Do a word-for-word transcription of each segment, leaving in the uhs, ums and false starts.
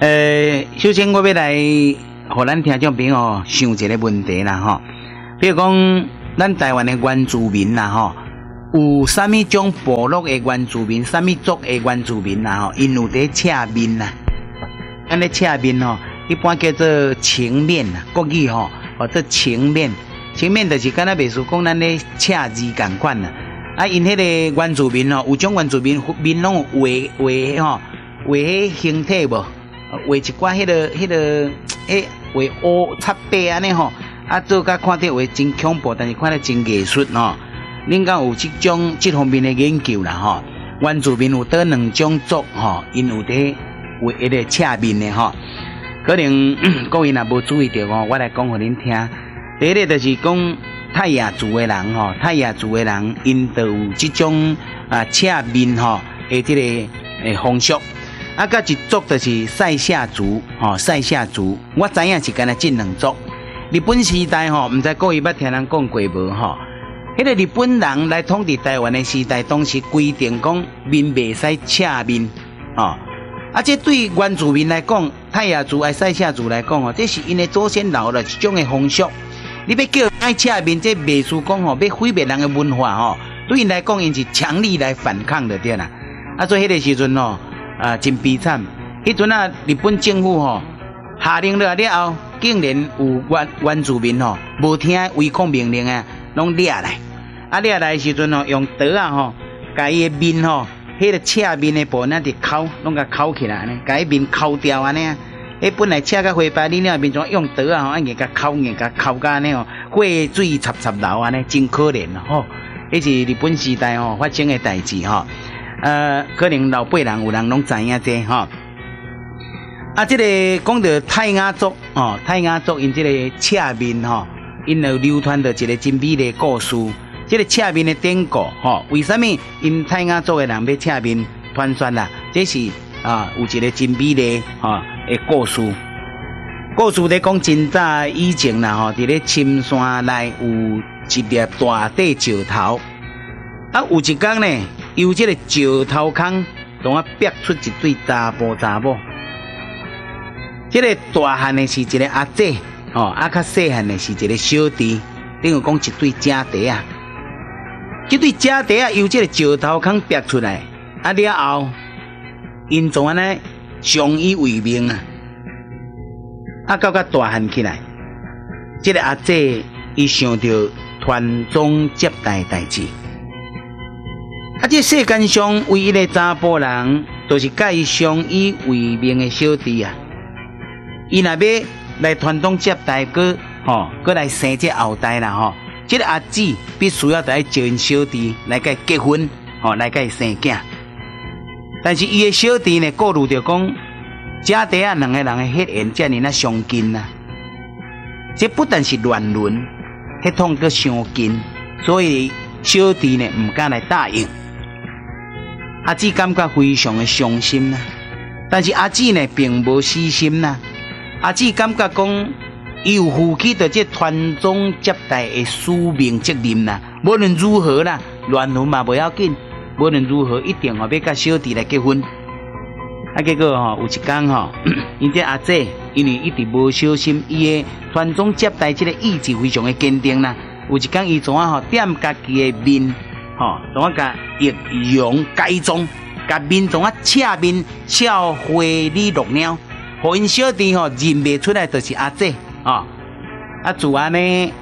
呃，首先我要来，互咱听众朋友想一个问题啦吼。比如讲，咱台湾的原住民啦吼，有啥物种部落的原住民，啥物族的原住民啦吼，因有伫侧面啦。咱咧侧面吼，一般叫做情面啦，国语吼，或者情面。情面就是敢若袂输讲咱咧侧字共款啦。啊，因迄个原住民吼，有种原住民面拢有画画吼，画迄形体无，画一寡迄个迄个诶，画乌插白安尼吼，啊做甲看着画真恐怖，但是看着真艺术吼。恁敢有即种即方面的研究啦吼？原住民有得两种族吼，因有伫画迄个侧面的吼，可能各位若无注意到哦，我来讲互恁听。第一个就是讲泰雅族的人吼，泰雅族的人因都有即种啊侧面吼的即个诶风俗。啊，甲一族就是塞夏族吼，塞夏族我知影是干那即两族。日本时代吼，毋知各位捌听人讲过无吼？迄个日本人来统治台湾的时代，当时规定讲面袂使侧面吼。啊，这对原住民来讲，泰雅族啊、塞夏族来讲哦，这是因的祖先留了一种的风俗。你要叫爱侧面，这袂输讲吼，要毁灭人的文化吼。对因来讲，因是强力来反抗的对啦。啊，所以迄个时阵吼，啊，真悲惨。迄阵啊，日本政府吼下令了了后，竟然有原原住民吼无听违抗命令啊，拢掠来。啊，掠来的时阵吼，用刀啊吼，甲伊的面吼。迄个侧面的部分伫抠，拢甲抠起来呢，甲伊面抠掉安尼啊！迄本来侧甲灰白，你了面怎用刀啊？吼，硬甲抠，硬甲抠甲安尼哦，血水插插流安尼，真可怜吼！迄是日本时代吼发生的代志吼。呃，可能老辈人有人拢知影这吼。啊，这个讲到泰雅族哦，泰雅族因这个侧面吼，因有流传着一个真美的故事。这个侧面的典故，吼，为什么因泰雅族的人要侧面传说啦？这是啊，有一个真美的吼的故事。故事咧讲真早以前啦，吼，伫咧深山内有一粒大块石头，啊，有一天呢，由这个石头坑从啊逼出一对查甫查某。这个大汉的是一个阿姐，吼，啊，较细汉的是一个小弟，等于讲一对姐弟啊。这对姐弟啊，由这个石头坑逼出来，啊了后，因怎安尼相依为命啊？啊，到甲大汉起来，这个阿姐伊想到传宗接代代志。啊，这世间上唯一的查甫人，就是甲伊相依为命的小弟啊。伊若要来传宗接代，搁吼，搁来生这后代啦吼。这个阿姊必须要来招因小弟来甲伊结婚，吼，来甲伊生囝。但是伊的小弟呢，顾虑着讲，姐弟啊两个人的血缘遮尔啊相近啊，这不但是乱伦，血统阁相近，所以小弟呢唔敢来答应。阿姊感觉非常的伤心呐、啊，但是阿姊呢并无死心呐、啊，阿姊感觉讲。伊有负起着这传宗接代的使命责任啦，无论如何啦，乱伦嘛不要紧，无论如何一定哦要甲小弟来结婚。啊，结果吼、哦、有一天吼、哦，因这阿姐因为一直无小心，伊的传宗接代这个意志非常的坚定啦。有一天伊怎啊吼点家己的面，吼怎啊甲易容改装，甲面怎啊侧面笑花里绿鸟，互因小弟吼、哦、认袂出来就是阿姐。哦，啊，自安尼，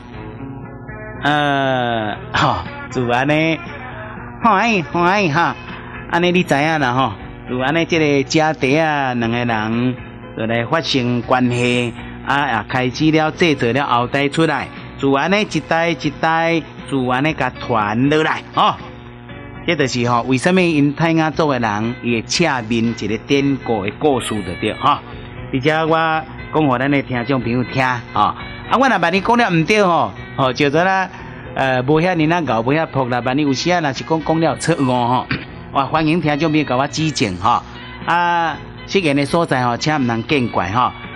呃，吼，自安尼，欢喜欢喜哈，安尼你知影啦吼，自安尼这个姐弟啊，两个人就来发生关系，啊啊，开始了制作了后代出来，自安尼一代一代，自安尼甲传落来，哦，这就是吼，为什么因泰雅族的人伊会侧面一个典故的故事就对哈，而且我。讲互咱的听众朋友听哦，啊，我若万一讲了唔对吼，吼就做啦，呃，无遐尼那搞，无遐扑啦，万一有时啊，若是讲讲了错误吼，哇，欢迎听众朋友甲我指正吼，啊，适言的所在吼，请唔能见怪吼。